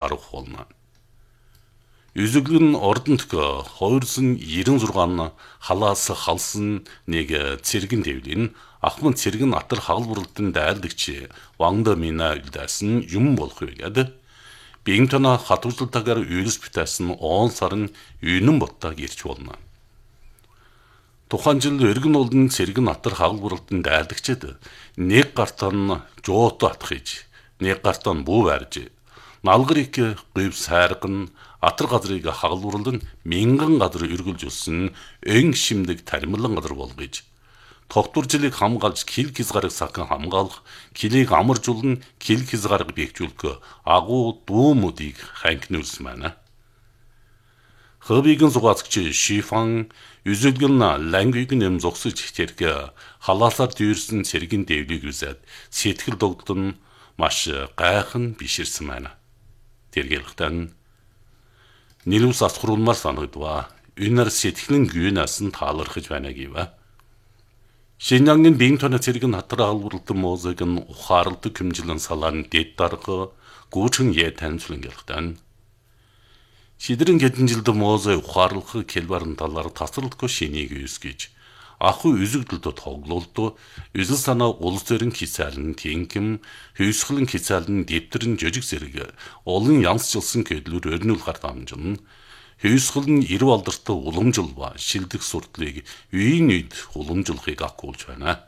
гаргах болно. Үзэглэн ордонтг 296 халаас халсан нэг цэргэн дэвлэн ахман цэргэн атар хагалбурлтын дайлдагч Ванда Мина үлдээсэн юм болох вэ гэдэг. Бигтона хатуултагаар үйлс битээсэн он сарын үнэн боттаг ирч болно. Тухайн жил эргэн улын цэргэн атар хагалбурлтын дайлдагчид нэг гартан жуут атхиж, нэг гартан бүү барьж, налгарыг гүйв сайрган атар газрыг хагалбурлан мянган газар үргэлжүүлсэн өн шимдэг таримлан газар болгож, тогтвор жилийг хамгаалж кил хязгаарыг сахан хамгаалах, килийг амаржуулан кил хязгаарыг бэхжүүлэх агуу дүүмүүдийг ханкнуулсан байна. Хөвигэн зугаацгч Шифан үзэлгэн лангиг нэм зогсож тэрэг халаасаар дүүрсэн цэргийн дэвлийг үзээд сэтгэл догдон маш гайхан биширсэн байна. Тэргэлхтэн нилүүс асхруулмаар санагдва. Үнээр сэтгэлэн гүйнээс нь таалархаж байна гэв. Шинжаңгийн Бигтона цэргэн хатар хагалбурлтан музык нь ухаарлдаг хэмжилэн салаан дэд дарга гүүчэн танилцуулан гэлхтэн. Шидрэн хэдэн жилд музей ухаарлах хэлбэрэн талаар тасралтгүй шинийг үүсгэж ахуй үзэгдэлд тоглолт үзэл санаа улс төрийн хичээлэн тэнкэм хүйсгэлэн хичээлэн дэвтэрэн жижиг зэрэг олон янзчилсан гэдлүүр өрнүүлгээр дамжин хүйсгэлэн 90 алдартай уламжил ба шилдэг суртлыг үеийн үед уламжлахыг агуулж байна.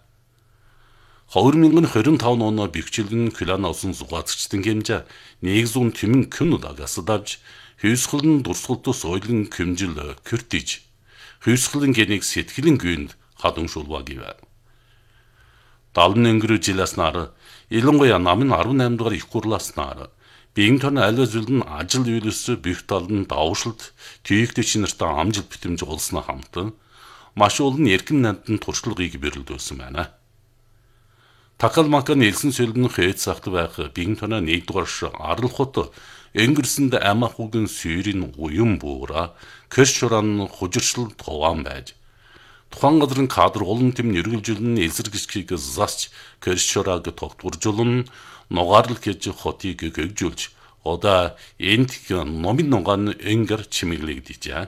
2025 оны бэхжилэн Кюланосын зугаацчдын хэмжээ 100 тэмэн күн удаагаас давж хүйсгэлэн дурсгалт соёлын хэмжил кертиж хүйсгэлэн гэнийг сэтгэлэн гүйнд хадамшуулва гэв. 74 жилээс нар Илонгоя намын 18 дугаар их хурлааснаар Бигтон аль зүйл нь ажил үйлс бүх талд давшилт түйгдэж нартай амжилт битэмж олсноо хамтан маш олон эрхэм нандин туршлагыг бэрэлдүүлсэн байна. Такал макан элсэн сэлбэн хөөд цагт байх Бигтона 1-р аралхот өнгөрсөнд амахугийн сүйрийн уян буура көш шуран хужиршил тован байж тухайн газрын кадр олон тэм нэргэлжүүлэн эзэргичгийг засч көш шураг тогтворжуулан нугаарлал гэж хотыг гэгжүүлж одоо энд номын нугаан энгэр чимэглэгдэж.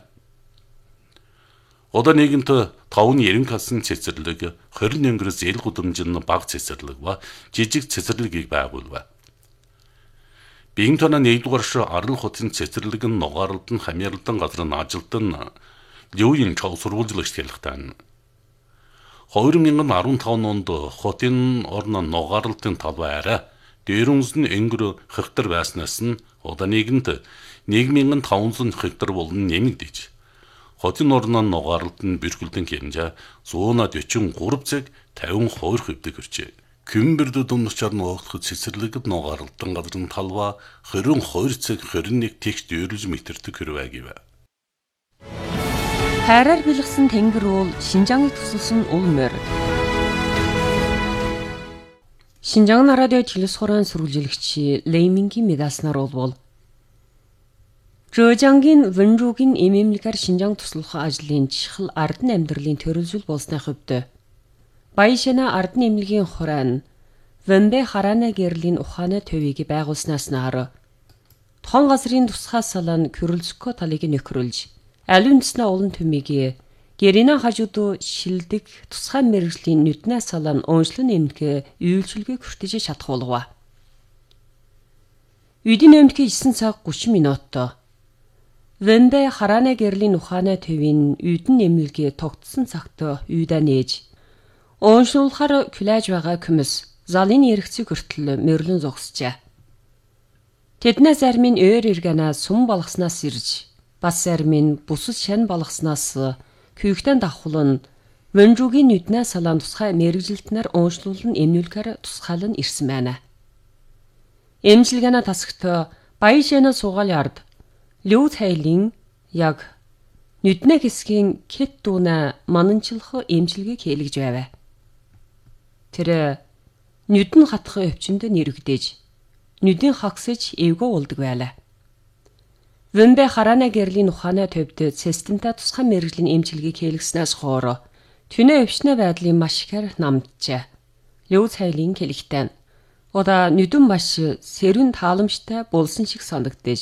Одоо нэгэнт 5-90 калсан цэцэрлэг 20 өнгөр зээл гудамжин баг цэцэрлэг ба жижиг цэцэрлэгийг байгуулв. Бигтона 1-р арал хотын цэцэрлэг нь нугаарлалд нь хамьярлалдан газар нь ажилтан Льюин чав сурвалжлагч хэлэхтэн. 2015 онд хотын орн нугаарлалтын талбайраа дээрүнс нь өнгөр хектар байснаас нь одоо нэгэнт 1500 хектар болон нэмэгдэж хотын орн нугаарлалт нь бэрхүүлдэн хэмжээ 143 цаг 52 хэвдэг иржээ. Күмбэрд дундчаар нуугдах цэцэрлэгд нугаарлалтан газрын талбай 22 цаг 21 тэгш дээрүлж метрдэг хэрвээ гэв. Хайраар бэлгсэн тэнгэр уул Шинжаангыг тусалсан ул морь. Шинжаан радио телевиз хорон сүрүүлжлэгчи Леймингийн медаснаар болвол Зhejiangгийн Wenzhouгийн эмэмлэгээр Шинжаан туслах ажлын чухал ардын амьдралын төрөлжил болсны хувьд Баяшина ардын эмнэлгийн хорон Вэнбэ хараана гэрлийн ухааны төвийг байгуулснаас нар тухайн газрын тусгай салан Кюрльско талыг нөхрөлж аль үндэснээ олон төмийг гэрина хажууд шилдэг тусгай мэрэгжлийн нүднээ салан онцлон эмнэлгээ үйлчилгээ хүртэж чадах болов. Үдийн эмнэлгийн 9 цаг 30 минут Вэнбэ хараана гэрлийн ухааны төвийн үдэн эмнэлгээ тогтсон цагт үйдэ нээж онцлуулахаар күлээж байгаа хүмүүс залын эргэцэг хүртэл мөрлөн зогсжээ. Тэднээс зарим нь өөр иргэнаа сум балгаснаас ирж бас зарим нь бусад шань балгаснаас күйгтэн давхулан Wenzhouгийн нүднээ салаан тусгай мэрэгжилтнээр онцлуулан эмнүүлэхээр тусгаалan ирсэн байна. Эмчилгээна тасагт Баяшина суугаал ярд Лю Цайлин яг нүднээ хэсгийн кет дүүнэ мананчлах эмчилгээг хийлгэж байв. Тэр нүдэн хатах өвчнөд нэрвэгдээж нүдийн хагсаж эвгөө улдаг байлаа. Вэнбэ хараана гэрлийн ухааны төвд системтэй тусгай мэрэгжлийн эмчилгээг хийлгэснээс хойш төнөө өвчнөө байдлын маш ихээр намжжээ. Лю Цайлин хэлэхдээ одоо нүдэн маш сэрүүн тааламжтай болсон шиг санагдаж